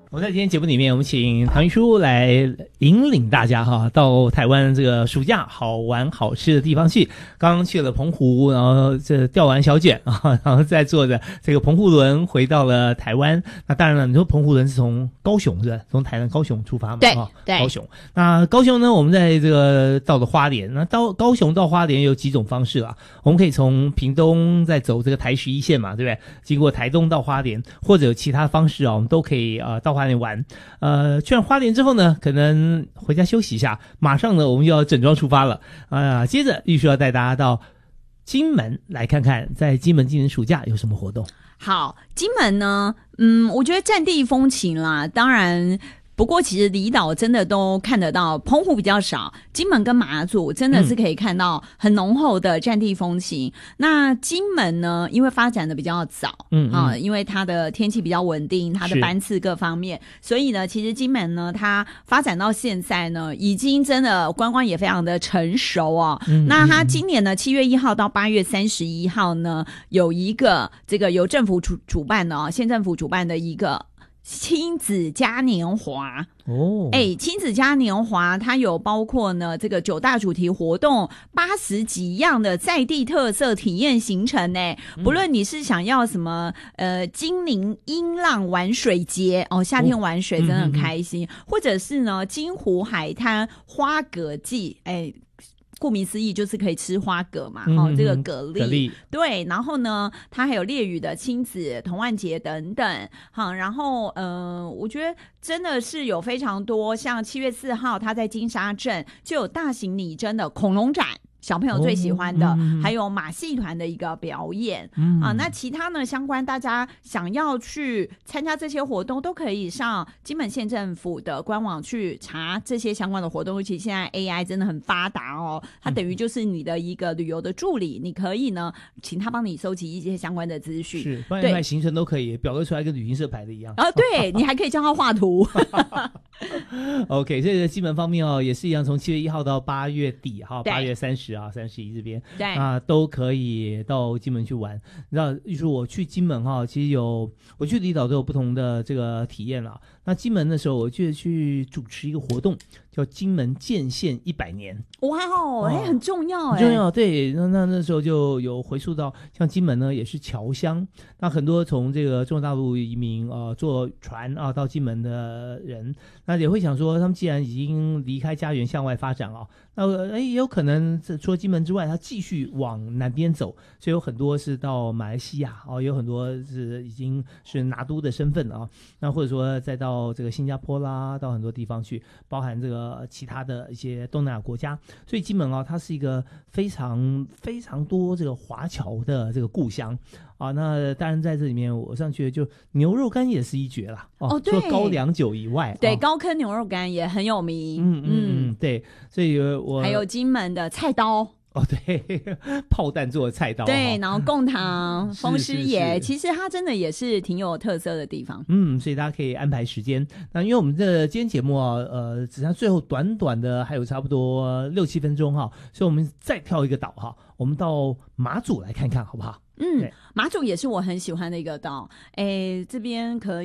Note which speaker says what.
Speaker 1: 我们在今天节目里面，我们请唐玉书来引领大家到台湾这个暑假好玩好吃的地方去。刚刚去了澎湖，然后这钓完小卷然后再坐着这个澎湖轮回到了台湾。那当然了，你说澎湖轮是从高雄是吧？从台南高雄出发嘛？
Speaker 2: 对对。
Speaker 1: 高雄。那高雄呢，我们在这个到了花莲。那到高雄到花莲有几种方式啦？我们可以从屏东再走这个台11线嘛，对不对？经过台东到花莲，或者有其他方式我们都可以到花莲玩。去完花莲之后呢，可能回家休息一下，马上呢我们就要整装出发了接着玉书要带大家到金门来看看，在金门今年暑假有什么活动。
Speaker 2: 好，金门呢我觉得战地风情啦，当然不过其实离岛真的都看得到，澎湖比较少，金门跟马祖真的是可以看到很浓厚的战地风情。那金门呢，因为发展的比较早因为它的天气比较稳定，它的班次各方面，所以呢其实金门呢它发展到现在呢已经真的观光也非常的成熟那它今年呢7月1号到8月31号呢有一个这个由政府主办的县政府主办的一个亲子嘉年华亲子嘉年华它有包括呢这个9大主题活动，80几样的在地特色体验行程不论你是想要什么金陵音浪玩水节夏天玩水真的很开心或者是呢金湖海滩花蛤季顾名思义就是可以吃花蛤嘛这个蛤蜊对，然后呢它还有烈屿的亲子童玩节等等然后我觉得真的是有非常多，像7月4号它在金沙镇就有大型拟真的恐龙展，小朋友最喜欢的还有马戏团的一个表演那其他呢相关大家想要去参加这些活动都可以上金门县政府的官网去查这些相关的活动，尤其现在 AI 真的很发达它等于就是你的一个旅游的助理，你可以呢请他帮你收集一些相关的资讯，
Speaker 1: 是不然行程都可以表格出来跟旅行社排的一样
Speaker 2: 对你还可以叫他画图
Speaker 1: OK， 所以在金门方面也是一样，从7月1号到8月底8月30 31这边都可以到金门去玩。你知道玉书我去金门其实我去离岛都有不同的这个体验啦。那金门的时候我记得去主持一个活动叫金门建县100年。
Speaker 2: 哇很重要
Speaker 1: 很重要对。那时候就有回溯到像金门呢也是侨乡，那很多从这个中国大陆移民坐船到金门的人，那也会想说他们既然已经离开家园向外发展那也有可能除了金门之外他继续往南边走，所以有很多是到马来西亚有很多是已经是拿督的身份那或者说再到这个新加坡啦，到很多地方去，包含这个其他的一些东南亚国家。所以金门它是一个非常非常多这个华侨的这个故乡那当然在这里面我上去就牛肉干也是一绝啦
Speaker 2: 对，
Speaker 1: 除了高粱酒以外
Speaker 2: 对高坑牛肉干也很有名
Speaker 1: 对，所以我
Speaker 2: 还有金门的菜刀
Speaker 1: 对，炮弹做的菜刀
Speaker 2: 对，然后贡糖风师爷其实它真的也是挺有特色的地方
Speaker 1: 所以大家可以安排时间。那因为我们的今天节目只剩最后短短的还有差不多6-7分钟所以我们再跳一个岛我们到马祖来看看好不好？
Speaker 2: 马祖也是我很喜欢的一个岛这边可